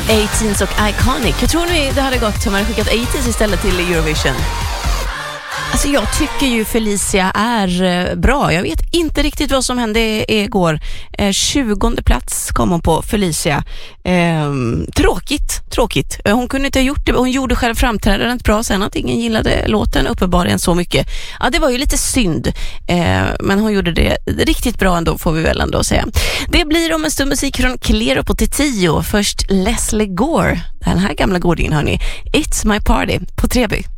18s och Iconic. Hur tror ni det hade gått om man hade skickat 18s istället till Eurovision? Alltså jag tycker ju Felicia är bra. Jag vet inte riktigt vad som hände igår. 20:e plats kom hon på Felicia. Tråkigt. Hon kunde inte ha gjort det. Hon gjorde själv framträdandet bra, sen att ingen gillade låten uppenbarligen så mycket. Ja, det var ju lite synd. Men hon gjorde det riktigt bra ändå, får vi väl ändå säga. Det blir om en stund musik från Clero på T10. Först Leslie Gore. Den här gamla godingen hörni. It's My Party på Treby.